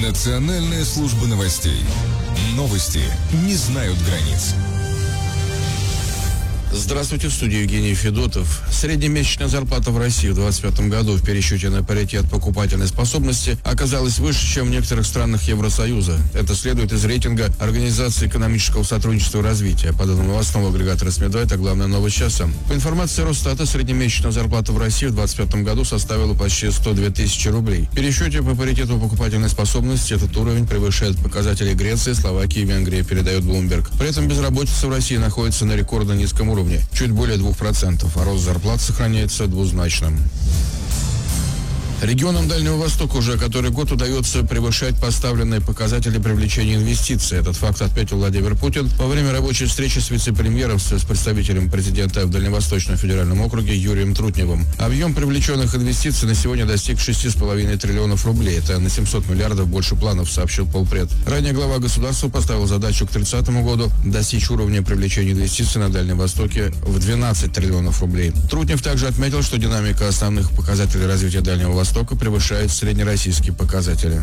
Национальная служба новостей. Новости не знают границ. Здравствуйте, в студии Евгений Федотов. Среднемесячная зарплата в России в 2025 году в пересчете на паритет покупательной способности оказалась выше, чем в некоторых странах Евросоюза. Это следует из рейтинга Организации экономического сотрудничества и развития. По данным новостного агрегатора СМИ-2, это главная новость часа. По информации Росстата, среднемесячная зарплата в России в 2025 году составила почти 102 тысячи рублей. В пересчете по паритету покупательной способности этот уровень превышает показатели Греции, Словакии и Венгрии, передает Bloomberg. При этом безработица в России находится на рекордно низком уровне. Чуть более 2%, а рост зарплат сохраняется двузначным. Регионам Дальнего Востока уже который год удается превышать поставленные показатели привлечения инвестиций. Этот факт отметил Владимир Путин во время рабочей встречи с вице-премьером, с представителем президента в Дальневосточном федеральном округе Юрием Трутневым. Объем привлеченных инвестиций на сегодня достиг 6,5 триллионов рублей. Это на 700 миллиардов больше планов, сообщил полпред. Ранее глава государства поставил задачу к 2030 году достичь уровня привлечения инвестиций на Дальнем Востоке в 12 триллионов рублей. Трутнев также отметил, что динамика основных показателей развития Дальнего Востока превышает среднероссийские показатели.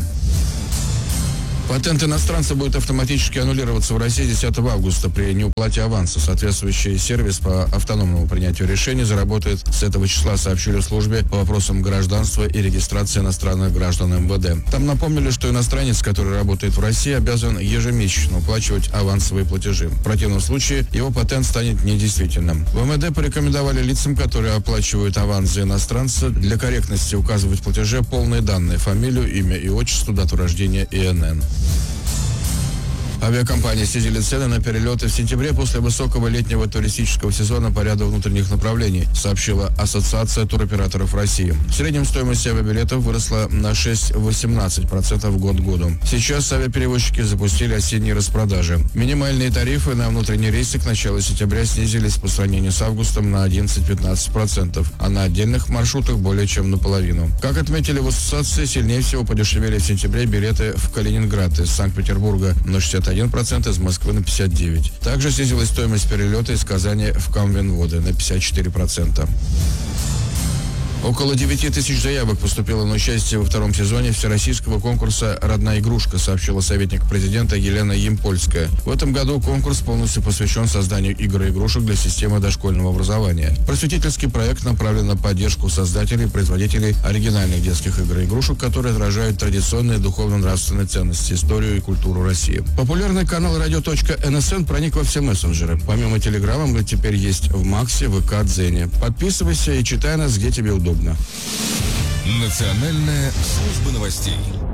Патент иностранца будет автоматически аннулироваться в России 10 августа при неуплате аванса. Соответствующий сервис по автономному принятию решений заработает с этого числа, сообщили в службе по вопросам гражданства и регистрации иностранных граждан МВД. Там напомнили, что иностранец, который работает в России, обязан ежемесячно уплачивать авансовые платежи. В противном случае его патент станет недействительным. В МВД порекомендовали лицам, которые оплачивают аванс за иностранца, для корректности указывать в платеже полные данные: фамилию, имя и отчество, дату рождения, ИНН. Авиакомпании снизили цены на перелеты в сентябре после высокого летнего туристического сезона по ряду внутренних направлений, сообщила Ассоциация туроператоров России. В среднем стоимость авиабилетов выросла на 6,18% год к году. Сейчас авиаперевозчики запустили осенние распродажи. Минимальные тарифы на внутренние рейсы к началу сентября снизились по сравнению с августом на 11-15%, а на отдельных маршрутах более чем наполовину. Как отметили в ассоциации, сильнее всего подешевели в сентябре билеты в Калининград из Санкт-Петербурга на 61%, из Москвы на 59%. Также снизилась стоимость перелета из Казани в Камвенводы на 54%. Около 9 тысяч заявок поступило на участие во втором сезоне всероссийского конкурса «Родная игрушка», сообщила советник президента Елена Ямпольская. В этом году конкурс полностью посвящен созданию игр и игрушек для системы дошкольного образования. Просветительский проект направлен на поддержку создателей и производителей оригинальных детских игр и игрушек, которые отражают традиционные духовно-нравственные ценности, историю и культуру России. Популярный канал radio.nsn проник во все мессенджеры. Помимо Телеграма, мы теперь есть в Максе, ВК, Дзене. Подписывайся и читай нас, где тебе удобно. Национальная служба новостей.